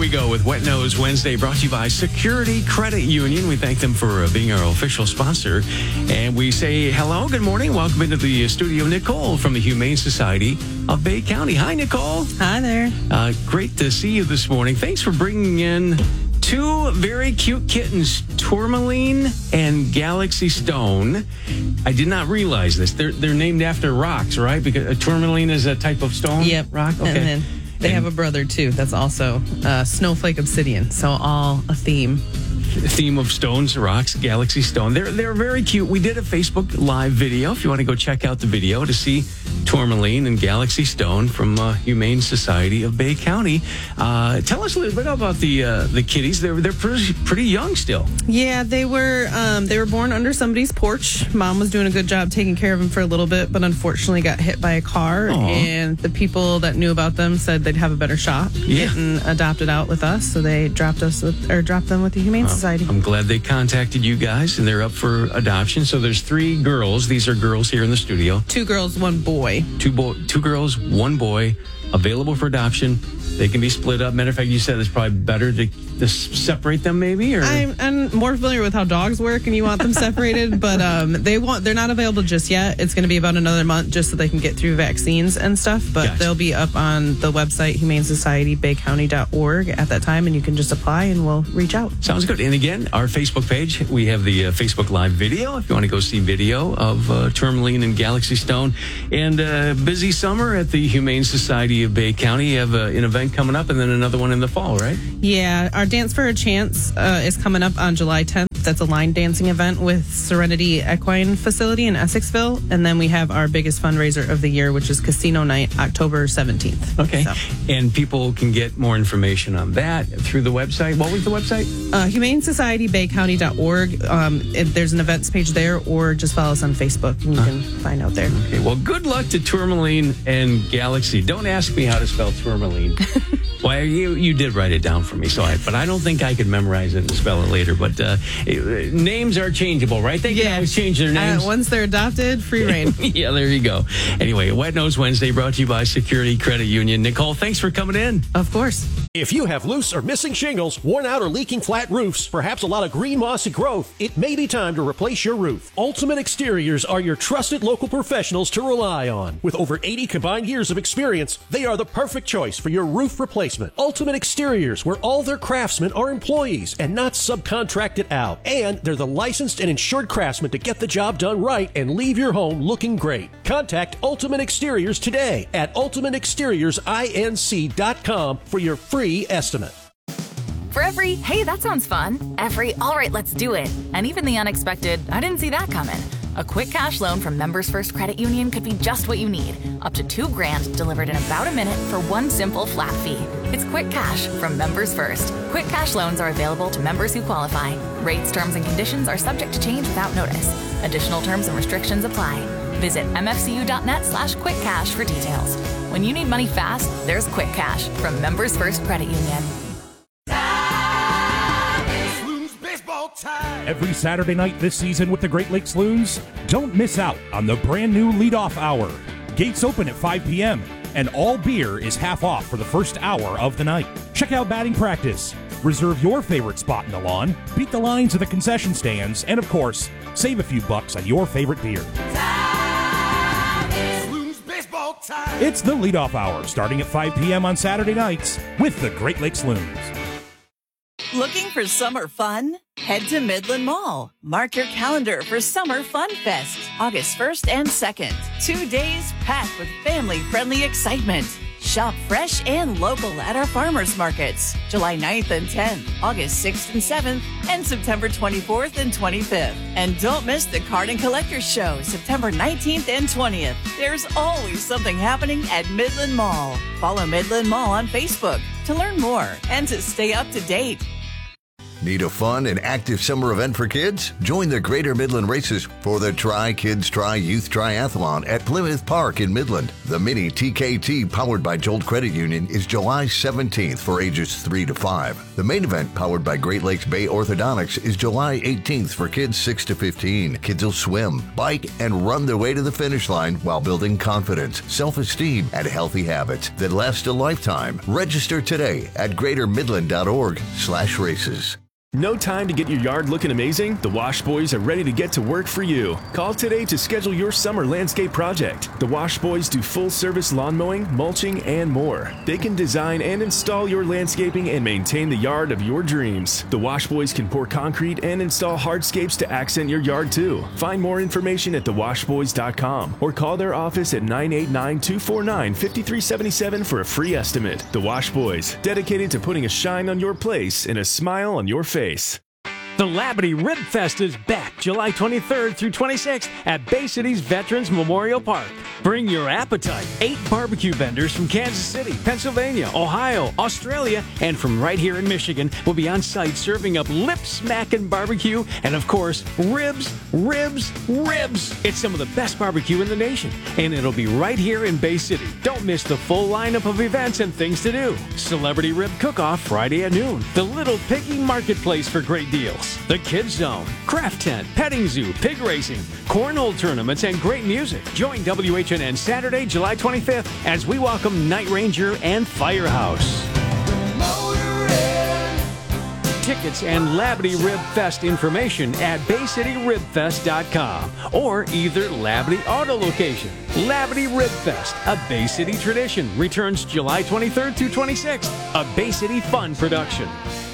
we go with Wet Nose Wednesday, brought to you by Security Credit Union. We thank them for being our official sponsor. And we say hello, good morning. Welcome into the studio, Nicole from the Humane Society of Bay County. Hi, Nicole. Hi there. Great to see you this morning. Thanks for bringing in two very cute kittens, Tourmaline and Galaxy Stone. I did not realize this. They're named after rocks, right? Because a tourmaline is a type of stone? Yep. Rock? Okay. And then they have a brother, too. That's also Snowflake Obsidian. So all a theme. Theme of stones, rocks, Galaxy Stone. They're very cute. We did a Facebook Live video. If you want to go check out the video to see Tourmaline and Galaxy Stone from Humane Society of Bay County. Tell us a little bit about the kitties. They're pretty young still. Yeah, they were born under somebody's porch. Mom was doing a good job taking care of them for a little bit, but unfortunately got hit by a car. Aww. And the people that knew about them said they'd have a better shot getting adopted out with us. So they dropped them with the Humane Society. I'm glad they contacted you guys, and they're up for adoption. So there's 3 girls. These are girls here in the studio. 2 girls, 1 boy. 2 girls, 1 boy, available for adoption. They can be split up. Matter of fact, you said it's probably better to separate them, maybe. Or I'm more familiar with how dogs work, and you want them separated. But they're not available just yet. It's going to be about another month, just so they can get through vaccines and stuff. But Gotcha. They'll be up on the website humanesocietybaycounty.org at that time, and you can just apply, and we'll reach out. Sounds good. And again, our Facebook page, we have the Facebook Live video. If you want to go see video of Tourmaline and Galaxy Stone, and busy summer at the Humane Society of Bay County. You have an event coming up, and then another one in the fall, right? Yeah, our Dance for a Chance is coming up on July 10th. That's a line dancing event with Serenity Equine Facility in Essexville. And then we have our biggest fundraiser of the year, which is Casino Night, October 17th. Okay. So. And people can get more information on that through the website. What was the website? humanesocietybaycounty.org. There's an events page there, or just follow us on Facebook, and you can find out there. Okay. Well, good luck to Tourmaline and Galaxy. Don't ask me how to spell Tourmaline. Well, you did write it down for me, but I don't think I could memorize it and spell it later. But names are changeable, right? They can always change their names. Once they're adopted, free reign. Yeah, there you go. Anyway, Wet Nose Wednesday brought to you by Security Credit Union. Nicole, thanks for coming in. Of course. If you have loose or missing shingles, worn out or leaking flat roofs, perhaps a lot of green mossy growth, it may be time to replace your roof. Ultimate Exteriors are your trusted local professionals to rely on. With over 80 combined years of experience, they are the perfect choice for your roof replacement. Ultimate Exteriors, where all their craftsmen are employees and not subcontracted out. And they're the licensed and insured craftsmen to get the job done right and leave your home looking great. Contact Ultimate Exteriors today at ultimateexteriorsINC.com for your free estimate. For every, hey, that sounds fun, every, all right, let's do it, and even the unexpected, I didn't see that coming. A quick cash loan from Members First Credit Union could be just what you need. Up to $2,000 delivered in about a minute for one simple flat fee. It's Quick Cash from Members First. Quick cash loans are available to members who qualify. Rates, terms, and conditions are subject to change without notice. Additional terms and restrictions apply. Visit mfcu.net/quickcash for details. When you need money fast, there's Quick Cash from Members First Credit Union. Every Saturday night this season with the Great Lakes Loons, don't miss out on the brand new leadoff hour. Gates open at 5 p.m. and all beer is half off for the first hour of the night. Check out batting practice, reserve your favorite spot in the lawn, beat the lines at the concession stands, and of course, save a few bucks on your favorite beer. It's the leadoff hour starting at 5 p.m. on Saturday nights with the Great Lakes Loons. Looking for summer fun? Head to Midland Mall. Mark your calendar for Summer Fun Fest, August 1st and 2nd. 2 days packed with family-friendly excitement. Shop fresh and local at our farmers markets, July 9th and 10th, August 6th and 7th, and September 24th and 25th. And don't miss the Card and Collector Show, September 19th and 20th. There's always something happening at Midland Mall. Follow Midland Mall on Facebook to learn more and to stay up to date. Need a fun and active summer event for kids? Join the Greater Midland Races for the Try Kids Try Youth Triathlon at Plymouth Park in Midland. The mini TKT powered by Jolt Credit Union is July 17th for ages 3 to 5. The main event powered by Great Lakes Bay Orthodontics is July 18th for kids 6 to 15. Kids will swim, bike, and run their way to the finish line while building confidence, self-esteem, and healthy habits that last a lifetime. Register today at greatermidland.org/races. No time to get your yard looking amazing? The Wash Boys are ready to get to work for you. Call today to schedule your summer landscape project. The Wash Boys do full-service lawn mowing, mulching, and more. They can design and install your landscaping and maintain the yard of your dreams. The Wash Boys can pour concrete and install hardscapes to accent your yard too. Find more information at thewashboys.com or call their office at 989-249-5377 for a free estimate. The Wash Boys, dedicated to putting a shine on your place and a smile on your face. The Labadee Rib Fest is back July 23rd through 26th at Bay City's Veterans Memorial Park. Bring your appetite. 8 barbecue vendors from Kansas City, Pennsylvania, Ohio, Australia, and from right here in Michigan will be on site serving up lip-smacking barbecue and, of course, ribs. It's some of the best barbecue in the nation, and it'll be right here in Bay City. Don't miss the full lineup of events and things to do. Celebrity Rib Cook-Off Friday at noon. The Little Piggy Marketplace for great deals. The Kids Zone, Craft Tent, Petting Zoo, Pig Racing, Cornhole Tournaments, and great music. Join WHNN Saturday, July 25th as we welcome Night Ranger and Firehouse. Tickets and Labadee Rib Fest information at BayCityRibFest.com or either Labadee Auto Location. Labadee Rib Fest, a Bay City tradition, returns July 23rd through 26th, a Bay City Fun production.